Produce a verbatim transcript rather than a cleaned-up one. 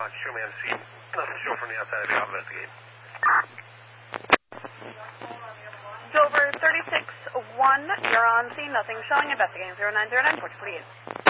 Show me on scene. Nothing show from the outside of the I'll investigate. Dover thirty-six one, you're on scene. Nothing showing. Investigating zero nine zero nine, four two four eight.